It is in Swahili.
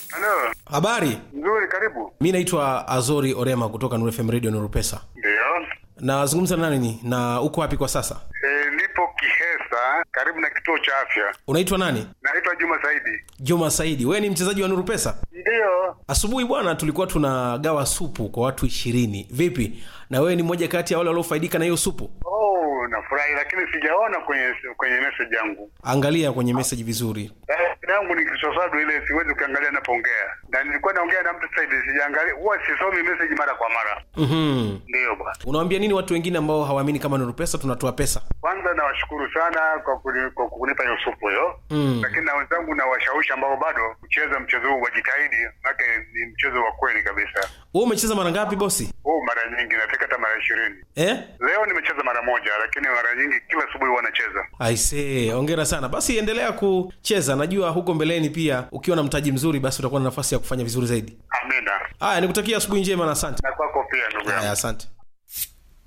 Halo. Habari? Nzuri, karibu. Mimi naitwa Azori Orema kutoka Nuru FM Radio Nuru Pesa. Ndio. Nazungumza na nani na uko wapi kwa sasa? Nipo Kihesa, karibu na kituo cha afya. Unaitwa nani? Naitwa Juma Saidi. Juma Saidi. Wewe ni mchezaji wa Nuru Pesa? Ndio. Asubuhi bwana tulikuwa tunagawa supu kwa watu 20. Vipi? Na wewe ni mmoja kati ya wale waliofaidika na hiyo supu? Nafurahi lakini sijaona kwenye message yangu. Angalia kwenye message vizuri. Yangu ni kisosado ile siwezi kuangalia ninapoongea. Na nilikuwa naongea na mtu Saidi, sijaangalia. Huwa sisomi message mara kwa mara. Ndio bwana. Unawaambia nini watu wengine ambao hawaamini kama Nuru Pesa tunatoa pesa? Kwanza nawashukuru sana kwa kunipa hiyo supu hiyo. Lakini na wenzangu na washawishi ambao bado kucheza mchezo huu wajitahidi, maana ni mchezo wa kweli kabisa. Wewe umecheza mara ngapi bosi? Mara nyingi, nafika hata mara 20. Leo nimecheza mara moja, lakini mara nyingi kila asubuhi huwa nacheza. I see, hongera sana. Basi endelea kucheza. Najua huko mbeleni pia ukiwa na mtaji mzuri basi utakuwa na nafasi ya kufanya vizuri zaidi. Amina. Haya, nikutakia asubuhi njema na asante. Na kwako pia ndugu yangu. Haya, asante.